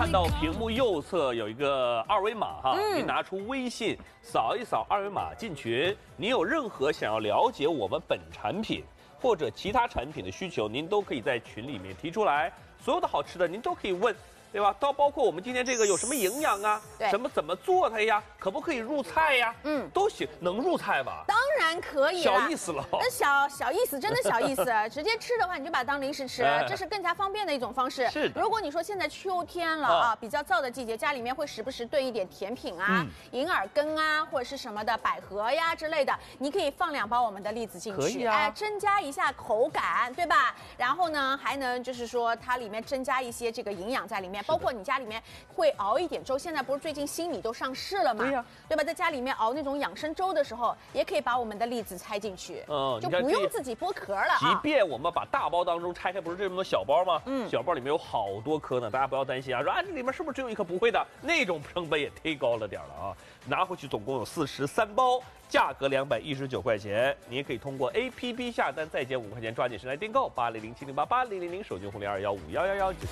看到屏幕右侧有一个二维码哈，您拿出微信扫一扫二维码进群。您有任何想要了解我们本产品或者其他产品的需求，您都可以在群里面提出来。所有的好吃的您都可以问。 对吧？包括我们今天这个有什么营养啊？ 对， 怎么做它呀？可不可以入菜呀？都行，能入菜吧？ 当然可以。 小意思了。 那小意思，真的小意思。直接吃的话，你就把它当零食吃，这是更加方便的一种方式。 是的。 如果你说现在秋天了啊，比较燥的季节，家里面会时不时兑一点甜品啊，银耳羹啊，或者是什么的百合呀之类的，你可以放2包我们的栗子进去， 可以啊， 增加一下口感，对吧？然后呢，还能就是说它里面增加一些这个营养在里面。 包括你家里面会熬一点粥，现在不是最近新米都上市了嘛？ 对呀， 对吧？在家里面熬那种养生粥的时候，也可以把我们的栗子拆进去，就不用自己剥壳了。 即便我们把大包当中拆开，不是这么多小包吗？小包里面有好多颗呢，大家不要担心啊，说啊这里面是不是只有1颗？不会的，那种成本也忒高了点了啊。拿回去总共有43包，价格219块钱。你也可以通过 APP 下单，再减5块钱，抓紧时间来订购。8007088000，手机红02151111。